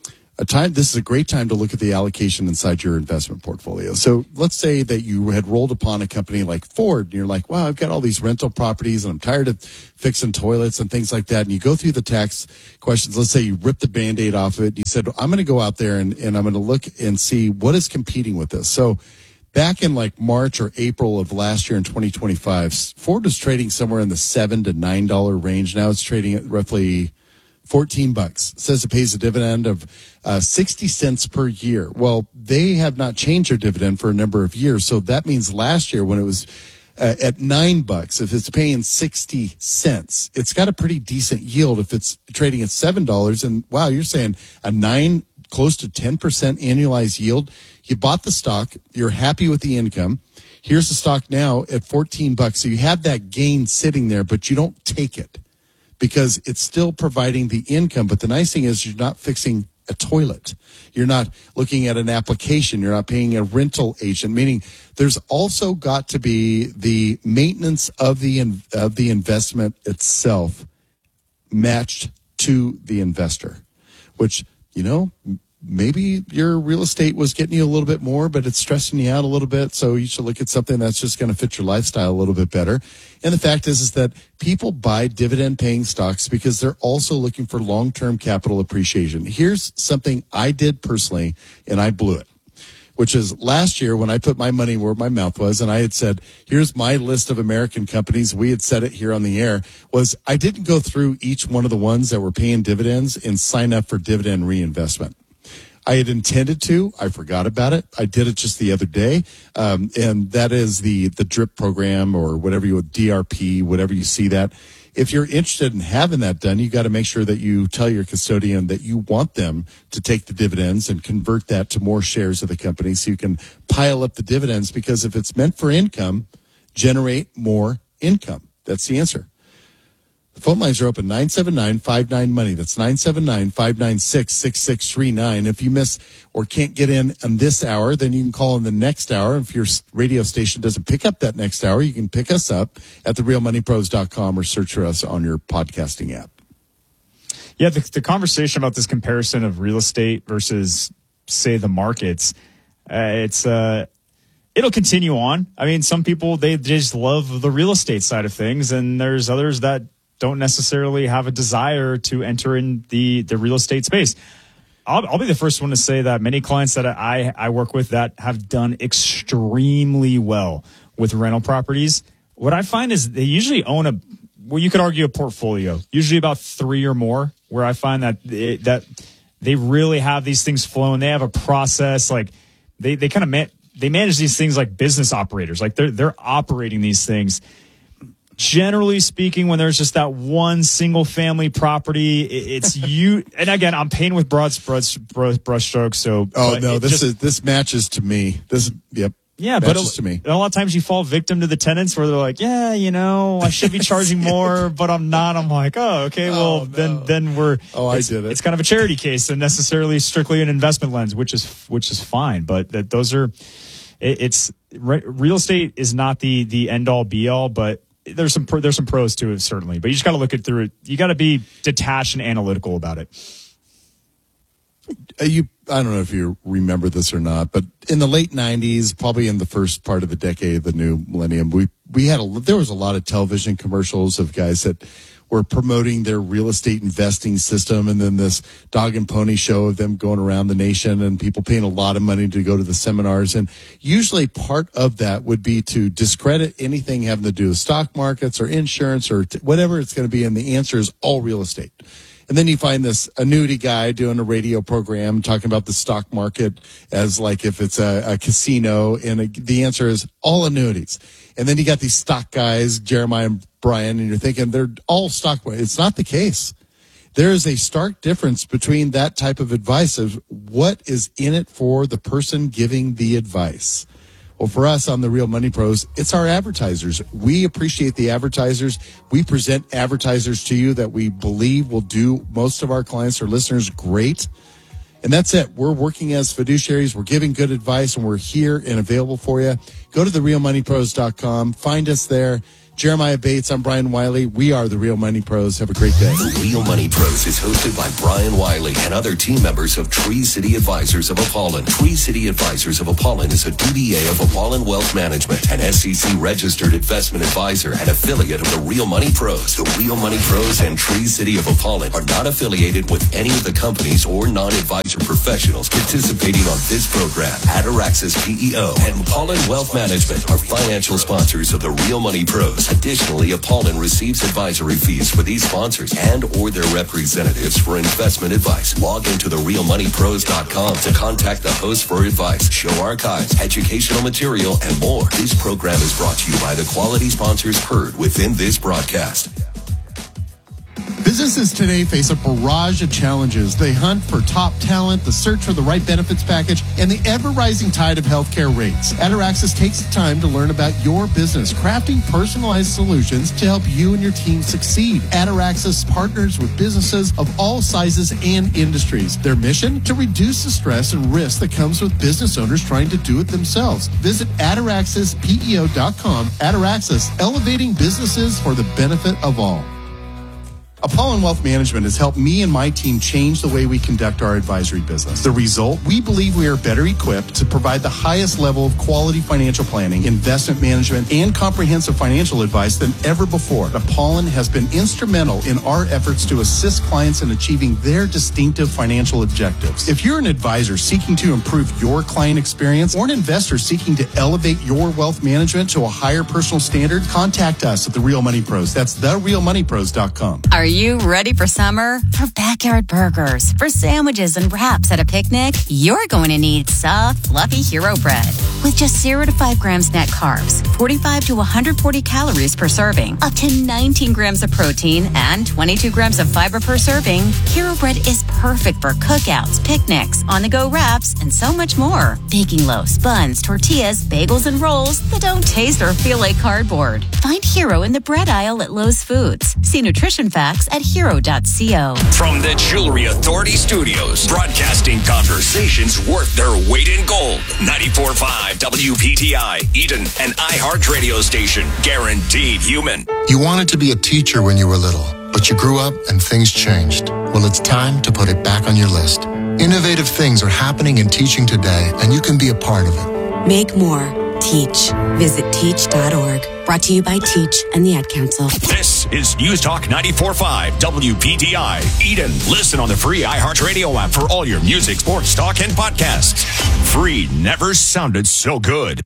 a time. This is a great time to look at the allocation inside your investment portfolio. So let's say that you had rolled upon a company like Ford, and you're like, wow, I've got all these rental properties and I'm tired of fixing toilets and things like that. And you go through the tax questions. Let's say you rip the Band-Aid off of it. You said, I'm going to go out there and, and I'm going to look and see what is competing with this. So back in like March or April of last year in twenty twenty-five, Ford was trading somewhere in the seven to nine dollar range. Now it's trading at roughly fourteen bucks. It says it pays a dividend of uh, sixty cents per year. Well, they have not changed their dividend for a number of years. So that means last year when it was uh, at nine bucks, if it's paying sixty cents, it's got a pretty decent yield. If it's trading at seven dollars, and wow, you're saying a nine, close to ten percent annualized yield. You bought the stock. You're happy with the income. Here's the stock now at fourteen bucks. So you have that gain sitting there, but you don't take it because it's still providing the income. But the nice thing is you're not fixing a toilet. You're not looking at an application. You're not paying a rental agent, meaning there's also got to be the maintenance of the, of the investment itself matched to the investor, which, you know, maybe your real estate was getting you a little bit more, but it's stressing you out a little bit. So you should look at something that's just going to fit your lifestyle a little bit better. And the fact is, is that people buy dividend paying stocks because they're also looking for long-term capital appreciation. Here's something I did personally, and I blew it, which is last year when I put my money where my mouth was, and I had said, here's my list of American companies. We had said it here on the air, was I didn't go through each one of the ones that were paying dividends and sign up for dividend reinvestment. I had intended to. I forgot about it. I did it just the other day. Um, and that is the, the DRIP program or whatever you would, D R P, whatever you see that. If you're interested in having that done, you got to make sure that you tell your custodian that you want them to take the dividends and convert that to more shares of the company so you can pile up the dividends, because if it's meant for income, generate more income. That's the answer. The phone lines are open, nine seven nine, five nine, money. That's nine seven nine, five nine six, six six three nine. If you miss or can't get in on this hour, then you can call in the next hour. If your radio station doesn't pick up that next hour, you can pick us up at the real money pros dot com or search for us on your podcasting app. Yeah, the, the conversation about this comparison of real estate versus, say, the markets, uh, it's uh, it'll continue on. I mean, some people, they just love the real estate side of things, and there's others that don't necessarily have a desire to enter in the, the real estate space. I'll, I'll be the first one to say that many clients that I, I work with that have done extremely well with rental properties, what I find is they usually own a, well, you could argue a portfolio, usually about three or more, where I find that it, that they really have these things flowing. They have a process, like they, they kind of man, they manage these things like business operators, like they're they're operating these things. Generally speaking, when there's just that one single family property, it's you. And again, I'm painting with broad brush, brush strokes. So, oh no, this just, is this matches to me. This, yep, yeah, matches but a, to me. A lot of times you fall victim to the tenants where they're like, yeah, you know, I should be charging more, but I'm not. I'm like, oh, okay, well, oh, no. then then we're. Oh, I did it. It's kind of a charity case and necessarily strictly an investment lens, which is which is fine. But that those are, it, it's real estate is not the the end all be all, but there's some there's some pros to it, certainly, but you just got to look it through it. You got to be detached and analytical about it. You, I don't know if you remember this or not, but in the late nineties, probably in the first part of the decade of the new millennium, we we had a there was a lot of television commercials of guys that were promoting their real estate investing system, and then this dog and pony show of them going around the nation and people paying a lot of money to go to the seminars. And usually part of that would be to discredit anything having to do with stock markets or insurance or t- whatever it's going to be. And the answer is all real estate. And then you find this annuity guy doing a radio program talking about the stock market as like if it's a, a casino. And a, the answer is all annuities. And then you got these stock guys, Jeremiah and Brian, and you're thinking they're all stock. It's not the case. There is a stark difference between that type of advice of what is in it for the person giving the advice. Well, for us on the Real Money Pros, it's our advertisers. We appreciate the advertisers. We present advertisers to you that we believe will do most of our clients or listeners great. And that's it. We're working as fiduciaries. We're giving good advice, and we're here and available for you. Go to the real money pros dot com. Find us there. Jeremiah Bates, I'm Brian Wiley. We are the Real Money Pros. Have a great day. The Real Money Pros is hosted by Brian Wiley and other team members of Tree City Advisors of Apollon. Tree City Advisors of Apollon is a D B A of Apollon Wealth Management, an S E C-registered investment advisor and affiliate of the Real Money Pros. The Real Money Pros and Tree City of Apollon are not affiliated with any of the companies or non-advisor professionals participating on this program. Ataraxis P E O and Apollon Wealth Management are financial sponsors of the Real Money Pros. Additionally, Apollon receives advisory fees for these sponsors and or their representatives for investment advice. Log into the real money pros dot com to contact the host for advice, show archives, educational material, and more. This program is brought to you by the quality sponsors heard within this broadcast. Businesses today face a barrage of challenges. They hunt for top talent, the search for the right benefits package, and the ever-rising tide of healthcare rates. Ataraxis takes the time to learn about your business, crafting personalized solutions to help you and your team succeed. Ataraxis partners with businesses of all sizes and industries. Their mission? To reduce the stress and risk that comes with business owners trying to do it themselves. Visit ataraxis P E O dot com. Ataraxis, elevating businesses for the benefit of all. Apollon Wealth Management has helped me and my team change the way we conduct our advisory business. The result? We believe we are better equipped to provide the highest level of quality financial planning, investment management, and comprehensive financial advice than ever before. Apollon has been instrumental in our efforts to assist clients in achieving their distinctive financial objectives. If you're an advisor seeking to improve your client experience or an investor seeking to elevate your wealth management to a higher personal standard, contact us at The Real Money Pros. That's the real money pros dot com. Are you ready for summer? For backyard burgers, for sandwiches and wraps at a picnic, you're going to need soft, fluffy Hero Bread. With just zero to five grams net carbs, forty-five to one hundred forty calories per serving, up to nineteen grams of protein, and twenty-two grams of fiber per serving, Hero Bread is perfect for cookouts, picnics, on-the-go wraps, and so much more. Baking loaves, buns, tortillas, bagels, and rolls that don't taste or feel like cardboard. Find Hero in the bread aisle at Lowe's Foods. See nutrition facts at hero dot co. From the Jewelry Authority Studios, broadcasting conversations worth their weight in gold. ninety-four point five W P T I, Eden, an iHeart radio station. Guaranteed human. You wanted to be a teacher when you were little, but you grew up and things changed. Well, it's time to put it back on your list. Innovative things are happening in teaching today, and you can be a part of it. Make more. Teach. Visit teach dot org. Brought to you by Teach and the Ad Council. This is News Talk ninety-four point five W P T I, Eden. Listen on the free iHeartRadio app for all your music, sports, talk, and podcasts. Free never sounded so good.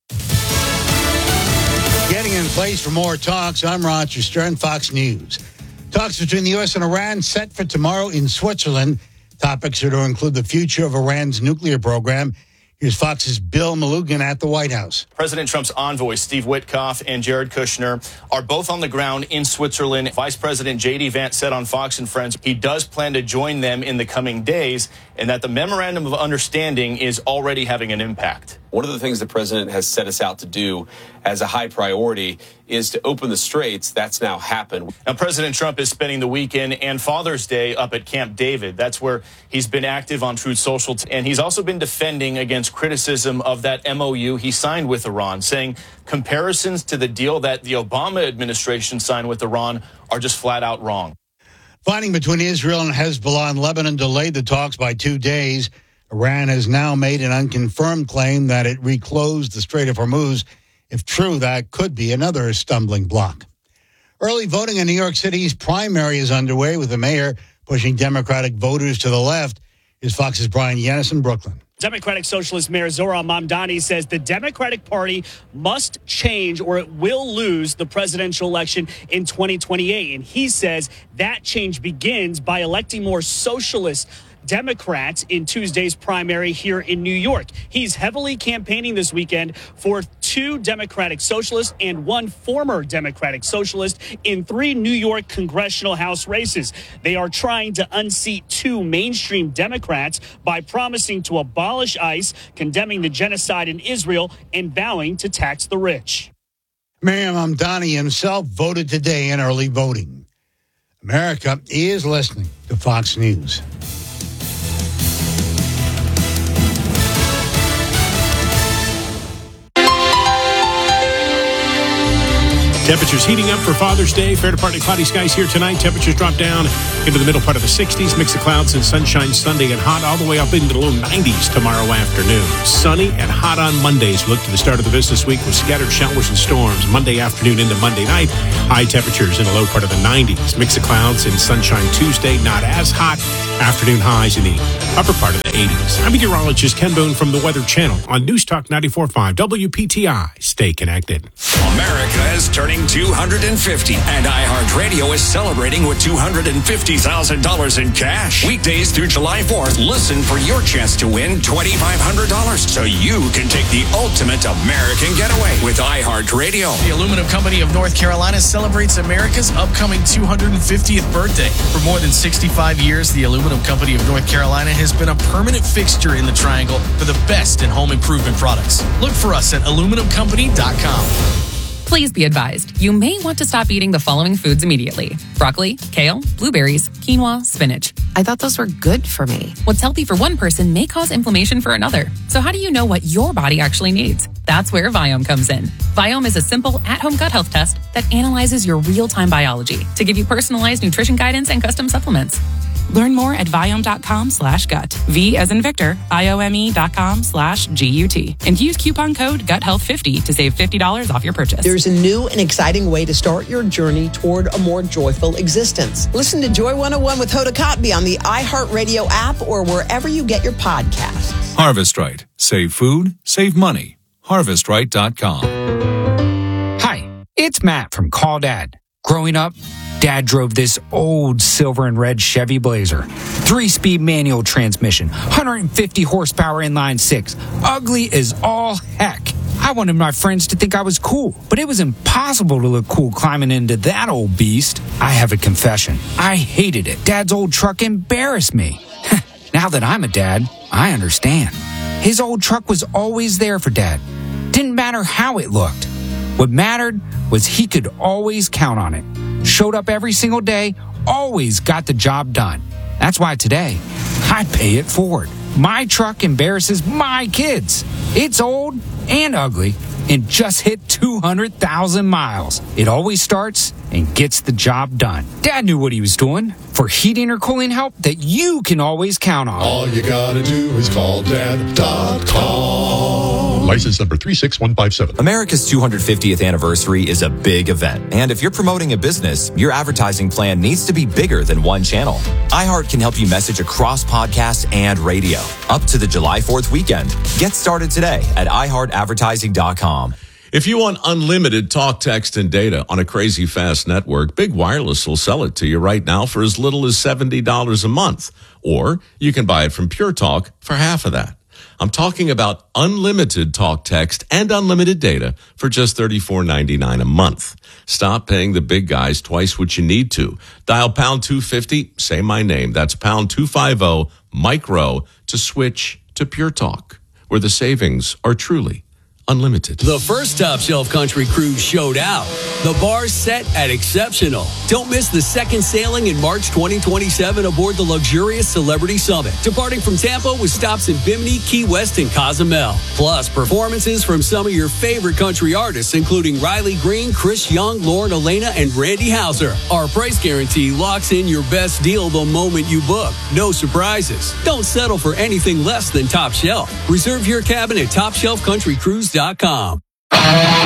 Getting in place for more talks. I'm Roger Stern, Fox News. Talks between the U S and Iran set for tomorrow in Switzerland. Topics are to include the future of Iran's nuclear program. Here's Fox's Bill Malugin at the White House. President Trump's envoys, Steve Witkoff and Jared Kushner, are both on the ground in Switzerland. Vice President J D Vance said on Fox and Friends he does plan to join them in the coming days and that the memorandum of understanding is already having an impact. One of the things the president has set us out to do as a high priority is to open the straits. That's now happened. Now, President Trump is spending the weekend and Father's Day up at Camp David. That's where he's been active on Truth Social. And he's also been defending against criticism of that M O U he signed with Iran, saying comparisons to the deal that the Obama administration signed with Iran are just flat out wrong. Fighting between Israel and Hezbollah in Lebanon delayed the talks by two days. Iran has now made an unconfirmed claim that it reclosed the Strait of Hormuz. If true, that could be another stumbling block. Early voting in New York City's primary is underway, with the mayor pushing Democratic voters to the left. Here's Fox's Brian Yanis in Brooklyn. Democratic Socialist Mayor Zohran Mamdani says the Democratic Party must change or it will lose the presidential election in twenty twenty-eight. And he says that change begins by electing more socialist Democrats in Tuesday's primary here in New York. He's heavily campaigning this weekend for two Democratic Socialists and one former Democratic Socialist in three New York congressional House races. They are trying to unseat two mainstream Democrats by promising to abolish ICE, condemning the genocide in Israel, and vowing to tax the rich. Mayor Mamdani himself voted today in early voting. America is listening to Fox News. Temperatures heating up for Father's Day. Fair to partly cloudy skies here tonight. Temperatures drop down into the middle part of the sixties. Mix of clouds and sunshine Sunday and hot all the way up into the low nineties tomorrow afternoon. Sunny and hot on Mondays. Look to the start of the business week with scattered showers and storms. Monday afternoon into Monday night. High temperatures in the low part of the nineties. Mix of clouds and sunshine Tuesday. Not as hot. Afternoon highs in the upper part of the eighties. I'm meteorologist Ken Boone from the Weather Channel on News Talk ninety-four point five W P T I. Stay connected. America is turning two hundred fifty, and iHeartRadio is celebrating with two hundred fifty thousand dollars in cash. Weekdays through July fourth, listen for your chance to win twenty-five hundred dollars so you can take the ultimate American getaway with iHeartRadio. The Aluminum Company of North Carolina celebrates America's upcoming two hundred fiftieth birthday. For more than sixty-five years, the Aluminum Company of North Carolina has been a permanent fixture in the Triangle for the best in home improvement products. Look for us at aluminum company dot com. Please be advised, you may want to stop eating the following foods immediately. Broccoli, kale, blueberries, quinoa, spinach. I thought those were good for me. What's healthy for one person may cause inflammation for another. So how do you know what your body actually needs? That's where Viome comes in. Viome is a simple at-home gut health test that analyzes your real-time biology to give you personalized nutrition guidance and custom supplements. Learn more at Viome.com slash gut. V as in Victor, I-O-M-E dot com slash G-U-T. And use coupon code gut health fifty to save fifty dollars off your purchase. There's a new and exciting way to start your journey toward a more joyful existence. Listen to Joy one oh one with Hoda Kotb on the iHeartRadio app or wherever you get your podcasts. Harvest Right. Save food, save money. harvest right dot com. Hi, it's Matt from Call Dad. Growing up, Dad drove this old silver and red Chevy Blazer. Three-speed manual transmission, one hundred fifty horsepower inline six. Ugly as all heck. I wanted my friends to think I was cool, but it was impossible to look cool climbing into that old beast. I have a confession. I hated it. Dad's old truck embarrassed me. Now that I'm a dad, I understand. His old truck was always there for Dad. Didn't matter how it looked. What mattered was he could always count on it. Showed up every single day, always got the job done. That's why today, I pay it forward. My truck embarrasses my kids. It's old and ugly and just hit two hundred thousand miles. It always starts and gets the job done. Dad knew what he was doing. For heating or cooling help that you can always count on. All you gotta do is call dad dot com. License number three six one five seven. America's two hundred fiftieth anniversary is a big event. And if you're promoting a business, your advertising plan needs to be bigger than one channel. iHeart can help you message across podcasts and radio. Up to the July fourth weekend. Get started today at i heart advertising dot com. If you want unlimited talk, text, and data on a crazy fast network, Big Wireless will sell it to you right now for as little as seventy dollars a month. Or you can buy it from Pure Talk for half of that. I'm talking about unlimited talk, text, and unlimited data for just thirty-four ninety-nine a month. Stop paying the big guys twice what you need to. Dial pound two fifty, say my name. That's pound two fifty, micro, to switch to Pure Talk, where the savings are truly unlimited. The first Top Shelf Country Cruise showed out. The bar's set at exceptional. Don't miss the second sailing in March twenty twenty-seven aboard the luxurious Celebrity Summit, departing from Tampa with stops in Bimini, Key West, and Cozumel. Plus, performances from some of your favorite country artists, including Riley Green, Chris Young, Lauren Elena, and Randy Houser. Our price guarantee locks in your best deal the moment you book. No surprises. Don't settle for anything less than Top Shelf. Reserve your cabin at top shelf country cruise dot com.